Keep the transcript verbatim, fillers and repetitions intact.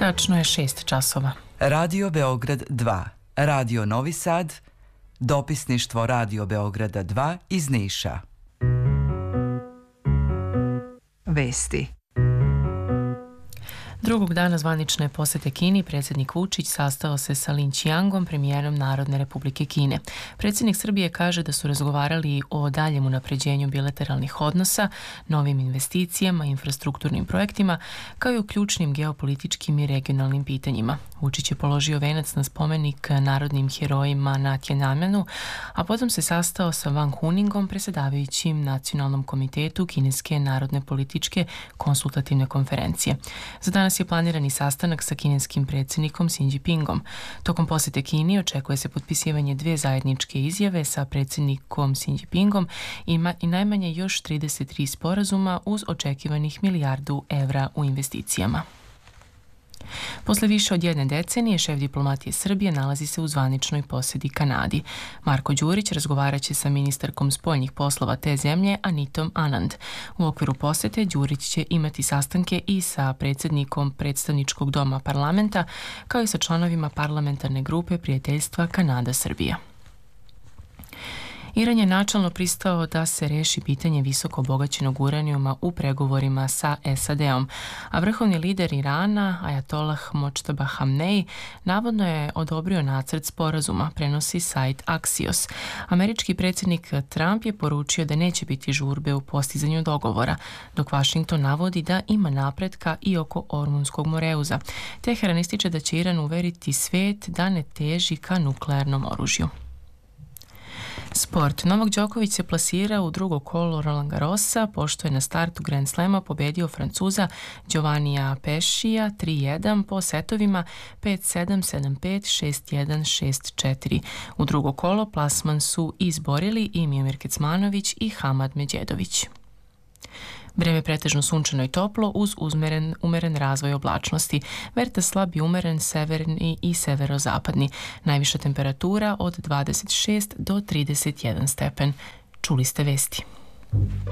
Tačno je šest časova. Radio Beograd dva, Radio Novi Sad, dopisništvo Radio Beograda dva iz Niša. Vesti. Drugog dana zvanične posete Kini predsjednik Vučić sastao se sa Lin Qiangom, premijerom Narodne republike Kine. Predsjednik Srbije kaže da su razgovarali o daljem unapređenju bilateralnih odnosa, novim investicijama, infrastrukturnim projektima, kao i o ključnim geopolitičkim i regionalnim pitanjima. Vučić je položio venac na spomenik narodnim herojima na Tiananmenu, a potom se sastao sa Wang Huningom, predsjedavajućim Nacionalnom komitetu Kineske narodne političke konsultativne konferencije. Za danas je planirani sastanak sa kineskim predsjednikom Xi Jinpingom. Tokom posjete Kini očekuje se potpisivanje dvije zajedničke izjave sa predsjednikom Xi Jinpingom i, i najmanje još trideset tri sporazuma uz očekivanih milijardu evra u investicijama. Posle više od jedne decenije, šef diplomatije Srbije nalazi se u zvaničnoj posjeti Kanadi. Marko Đurić razgovarat će sa ministarkom spoljnih poslova te zemlje, Anitom Anand. U okviru posjete Đurić će imati sastanke i sa predsjednikom predstavničkog doma parlamenta, kao i sa članovima parlamentarne grupe prijateljstva Kanada-Srbija. Iran je načelno pristao da se reši pitanje visoko obogaćenog uranijuma u pregovorima sa S A D-om, a vrhovni lider Irana, Ajatollah Mojtaba Hamnej, navodno je odobrio nacrt sporazuma, prenosi sajt Axios. Američki predsjednik Trump je poručio da neće biti žurbe u postizanju dogovora, dok Washington navodi da ima napretka i oko Ormunskog moreuza. Teheran ističe da će Iran uveriti svet da ne teži ka nuklearnom oružju. Sport. Novak Đoković se plasira u drugo kolo Roland Garrosa, pošto je na startu Grand Slema pobedio Francuza Giovannija Pescija tri jedan po setovima pet sedam, sedam pet, šest jedan, šest četiri. U drugo kolo plasman su izborili i Miomir Kecmanović i Hamad Međedović. Vreme pretežno sunčano i toplo uz uzmeren, umeren razvoj oblačnosti. Vetar slab i umeren severni i severozapadni. Najviša temperatura od dvadeset šest do trideset jedan stepen. Čuli ste vesti.